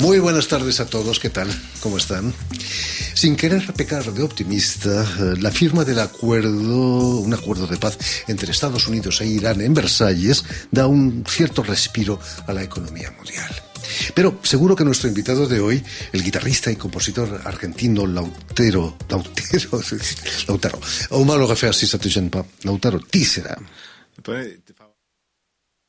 Muy buenas tardes a todos, ¿qué tal? ¿Cómo están? Sin querer pecar de optimista, la firma del un acuerdo de paz entre Estados Unidos e Irán en Versalles da un cierto respiro a la economía mundial. Pero seguro que nuestro invitado de hoy, el guitarrista y compositor argentino Lautaro, homologue faire si ça te gêne pas, Lautaro Tísera.